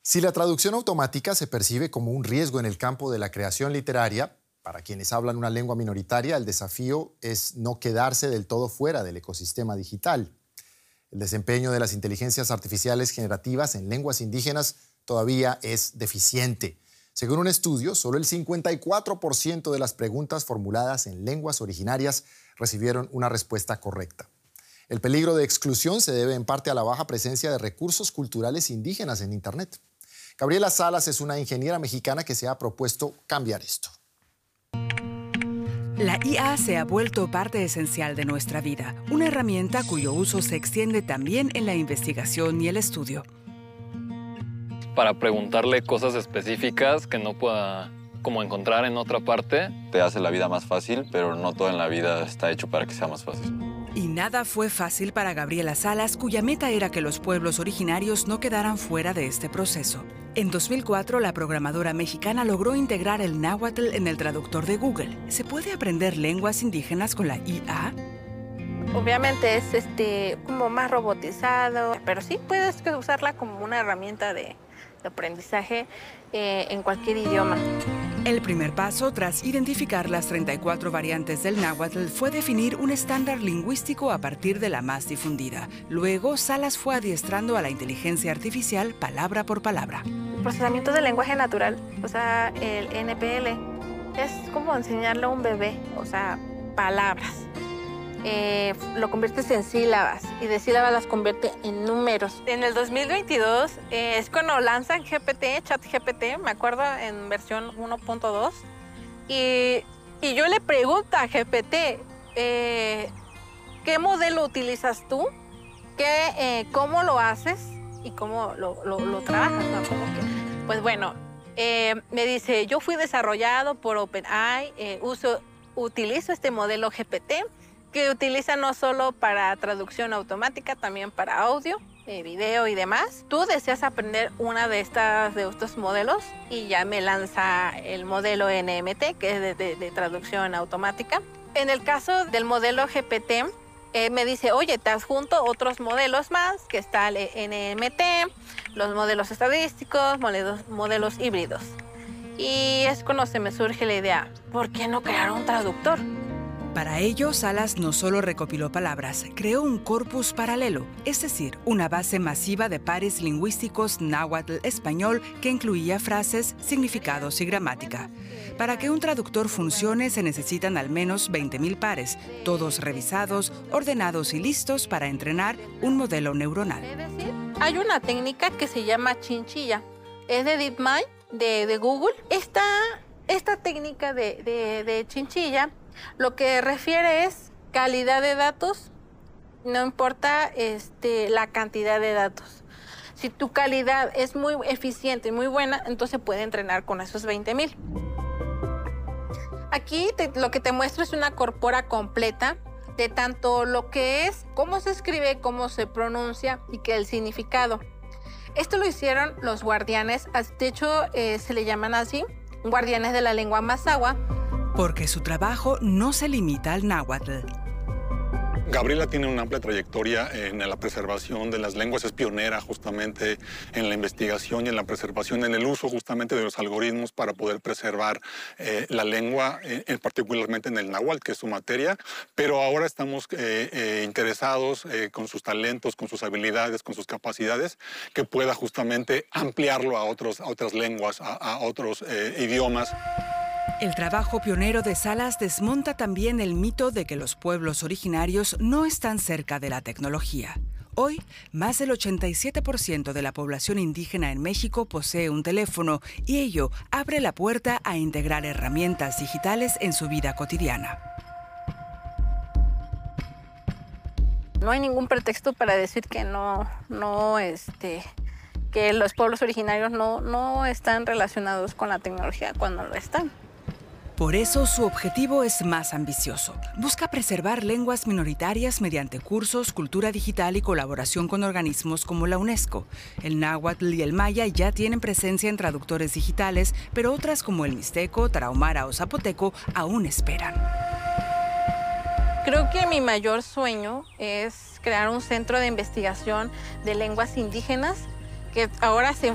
Si la traducción automática se percibe como un riesgo en el campo de la creación literaria, para quienes hablan una lengua minoritaria, el desafío es no quedarse del todo fuera del ecosistema digital. El desempeño de las inteligencias artificiales generativas en lenguas indígenas todavía es deficiente. Según un estudio, solo el 54% de las preguntas formuladas en lenguas originarias recibieron una respuesta correcta. El peligro de exclusión se debe en parte a la baja presencia de recursos culturales indígenas en Internet. Gabriela Salas es una ingeniera mexicana que se ha propuesto cambiar esto. La IA se ha vuelto parte esencial de nuestra vida, una herramienta cuyo uso se extiende también en la investigación y el estudio. Para preguntarle cosas específicas que no pueda como encontrar en otra parte. Te hace la vida más fácil, pero no todo en la vida está hecho para que sea más fácil. Y nada fue fácil para Gabriela Salas, cuya meta era que los pueblos originarios no quedaran fuera de este proceso. En 2004, la programadora mexicana logró integrar el náhuatl en el traductor de Google. ¿Se puede aprender lenguas indígenas con la IA? Obviamente es como más robotizado, pero sí puedes usarla como una herramienta de aprendizaje en cualquier idioma. El primer paso, tras identificar las 34 variantes del náhuatl, fue definir un estándar lingüístico a partir de la más difundida. Luego, Salas fue adiestrando a la inteligencia artificial palabra por palabra. El procesamiento del lenguaje natural, o sea, el NPL, es como enseñarle a un bebé, o sea, palabras. Lo conviertes en sílabas y de sílabas las convierte en números. En el 2022 es cuando lanzan ChatGPT, me acuerdo, en versión 1.2. Y yo le pregunto a GPT, ¿qué modelo utilizas tú? ¿Cómo lo haces? ¿Y cómo lo trabajas? ¿No? Pues bueno, me dice, yo fui desarrollado por OpenAI, utilizo este modelo GPT, que utiliza no solo para traducción automática, también para audio, video y demás. Tú deseas aprender una de estos modelos y ya me lanza el modelo NMT, que es de traducción automática. En el caso del modelo GPT, me dice, oye, te adjunto otros modelos más, que está el NMT, los modelos estadísticos, modelos híbridos. Y es cuando se me surge la idea, ¿por qué no crear un traductor? Para ello, Salas no solo recopiló palabras, creó un corpus paralelo, es decir, una base masiva de pares lingüísticos náhuatl-español que incluía frases, significados y gramática. Para que un traductor funcione se necesitan al menos 20.000 pares, todos revisados, ordenados y listos para entrenar un modelo neuronal. Hay una técnica que se llama chinchilla, es de DeepMind, de Google. Esta técnica de chinchilla lo que refiere es calidad de datos, no importa la cantidad de datos. Si tu calidad es muy eficiente y muy buena, entonces puede entrenar con esos 20.000. Aquí lo que te muestro es una corpora completa de tanto lo que es, cómo se escribe, cómo se pronuncia y que el significado. Esto lo hicieron los guardianes, de hecho se le llaman así, guardianes de la lengua mazahua. Porque su trabajo no se limita al náhuatl. Gabriela tiene una amplia trayectoria en la preservación de las lenguas, es pionera justamente en la investigación y en la preservación, en el uso justamente de los algoritmos para poder preservar la lengua, particularmente en el náhuatl, que es su materia, pero ahora estamos interesados con sus talentos, con sus habilidades, con sus capacidades, que pueda justamente ampliarlo a otras lenguas, a otros idiomas. El trabajo pionero de Salas desmonta también el mito de que los pueblos originarios no están cerca de la tecnología. Hoy, más del 87% de la población indígena en México posee un teléfono y ello abre la puerta a integrar herramientas digitales en su vida cotidiana. No hay ningún pretexto para decir que que los pueblos originarios no están relacionados con la tecnología cuando lo están. Por eso su objetivo es más ambicioso. Busca preservar lenguas minoritarias mediante cursos, cultura digital y colaboración con organismos como la UNESCO. El náhuatl y el maya ya tienen presencia en traductores digitales, pero otras como el mixteco, tarahumara o zapoteco aún esperan. Creo que mi mayor sueño es crear un centro de investigación de lenguas indígenas que ahora se